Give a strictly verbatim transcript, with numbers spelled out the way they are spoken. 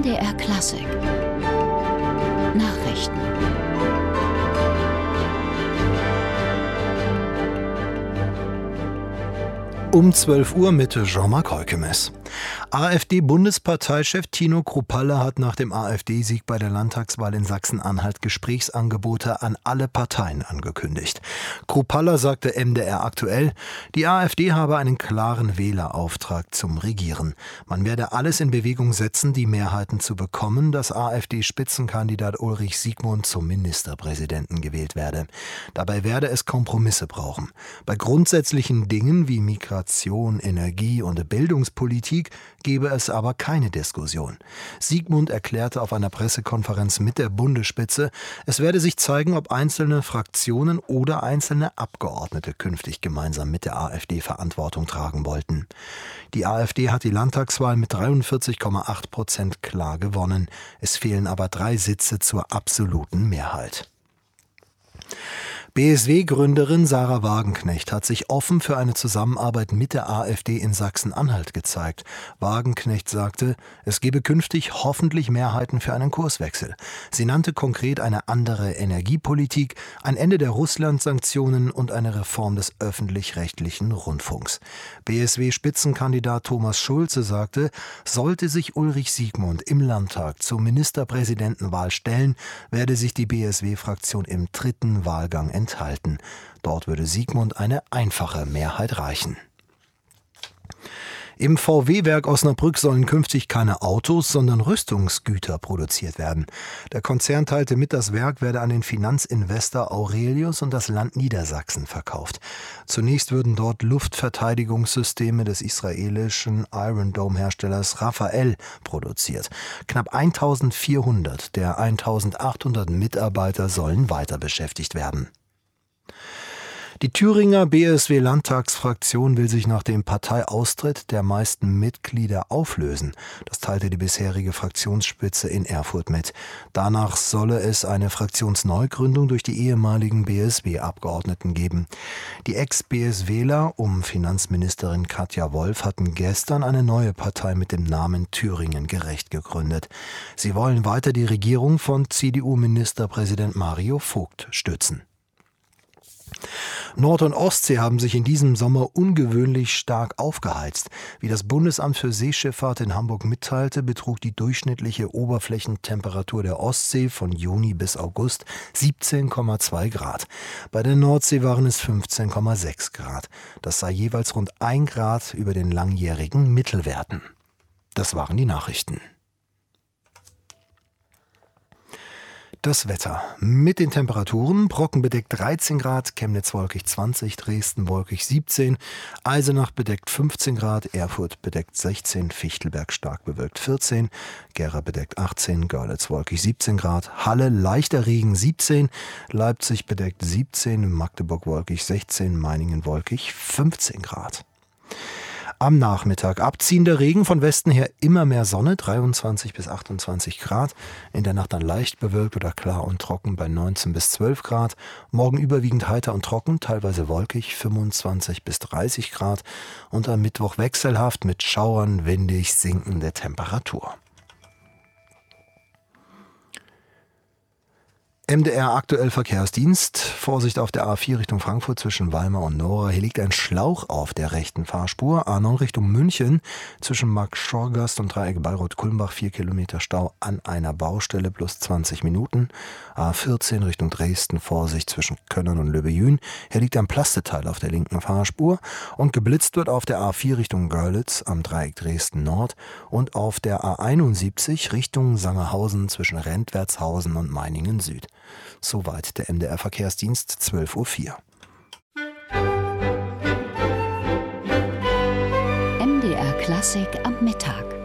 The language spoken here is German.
D R Klassik Nachrichten. Um zwölf Uhr mit Jean-Marc Heukemes. AfD-Bundesparteichef Tino Kruppalla hat nach dem AfD-Sieg bei der Landtagswahl in Sachsen-Anhalt Gesprächsangebote an alle Parteien angekündigt. Kruppalla sagte M D R aktuell, die AfD habe einen klaren Wählerauftrag zum Regieren. Man werde alles in Bewegung setzen, die Mehrheiten zu bekommen, dass AfD-Spitzenkandidat Ulrich Siegmund zum Ministerpräsidenten gewählt werde. Dabei werde es Kompromisse brauchen. Bei grundsätzlichen Dingen wie Migration, Energie und Bildungspolitik gebe es aber keine Diskussion. Siegmund erklärte auf einer Pressekonferenz mit der Bundesspitze, es werde sich zeigen, ob einzelne Fraktionen oder einzelne Abgeordnete künftig gemeinsam mit der AfD Verantwortung tragen wollten. Die AfD hat die Landtagswahl mit dreiundvierzig Komma acht Prozent klar gewonnen. Es fehlen aber drei Sitze zur absoluten Mehrheit. B S W-Gründerin Sahra Wagenknecht hat sich offen für eine Zusammenarbeit mit der AfD in Sachsen-Anhalt gezeigt. Wagenknecht sagte, es gebe künftig hoffentlich Mehrheiten für einen Kurswechsel. Sie nannte konkret eine andere Energiepolitik, ein Ende der Russland-Sanktionen und eine Reform des öffentlich-rechtlichen Rundfunks. B S W-Spitzenkandidat Thomas Schulze sagte, sollte sich Ulrich Siegmund im Landtag zur Ministerpräsidentenwahl stellen, werde sich die B S W-Fraktion im dritten Wahlgang enthalten. Enthalten. Dort würde Siegmund eine einfache Mehrheit reichen. Im V W-Werk Osnabrück sollen künftig keine Autos, sondern Rüstungsgüter produziert werden. Der Konzern teilte mit, das Werk werde an den Finanzinvestor Aurelius und das Land Niedersachsen verkauft. Zunächst würden dort Luftverteidigungssysteme des israelischen Iron Dome-Herstellers Rafael produziert. Knapp eintausendvierhundert der eintausendachthundert Mitarbeiter sollen weiter beschäftigt werden. Die Thüringer B S W-Landtagsfraktion will sich nach dem Parteiaustritt der meisten Mitglieder auflösen. Das teilte die bisherige Fraktionsspitze in Erfurt mit. Danach solle es eine Fraktionsneugründung durch die ehemaligen B S W-Abgeordneten geben. Die Ex-BSWler um Finanzministerin Katja Wolf hatten gestern eine neue Partei mit dem Namen Thüringen gerecht gegründet. Sie wollen weiter die Regierung von C D U-Ministerpräsident Mario Vogt stützen. Nord- und Ostsee haben sich in diesem Sommer ungewöhnlich stark aufgeheizt. Wie das Bundesamt für Seeschifffahrt in Hamburg mitteilte, betrug die durchschnittliche Oberflächentemperatur der Ostsee von Juni bis August siebzehn Komma zwei Grad. Bei der Nordsee waren es fünfzehn Komma sechs Grad. Das sei jeweils rund ein Grad über den langjährigen Mittelwerten. Das waren die Nachrichten. Das Wetter. Mit den Temperaturen: Brocken bedeckt dreizehn Grad, Chemnitz wolkig zwanzig, Dresden wolkig siebzehn, Eisenach bedeckt fünfzehn Grad, Erfurt bedeckt sechzehn, Fichtelberg stark bewölkt vierzehn, Gera bedeckt achtzehn, Görlitz wolkig siebzehn Grad, Halle leichter Regen siebzehn, Leipzig bedeckt siebzehn, Magdeburg wolkig sechzehn, Meiningen wolkig fünfzehn Grad. Am Nachmittag abziehender Regen, von Westen her immer mehr Sonne, dreiundzwanzig bis achtundzwanzig Grad. In der Nacht dann leicht bewölkt oder klar und trocken bei neunzehn bis zwölf Grad. Morgen überwiegend heiter und trocken, teilweise wolkig, fünfundzwanzig bis dreißig Grad. Und am Mittwoch wechselhaft mit Schauern, windig, sinkende Temperatur. M D R aktuell Verkehrsdienst. Vorsicht auf der A vier Richtung Frankfurt zwischen Weimar und Nora. Hier liegt ein Schlauch auf der rechten Fahrspur. A neun Richtung München zwischen Markt-Schorgast und Dreieck Bayreuth-Kulmbach vier Kilometer Stau an einer Baustelle plus zwanzig Minuten. A vierzehn Richtung Dresden. Vorsicht zwischen Könnern und Löbejün. Hier liegt ein Plasteteil auf der linken Fahrspur. Und geblitzt wird auf der A vier Richtung Görlitz am Dreieck Dresden Nord und auf der A einundsiebzig Richtung Sangerhausen zwischen Rentwertshausen und Meiningen Süd. Soweit der M D R Verkehrsdienst, zwölf Uhr vier. M D R Klassik am Mittag.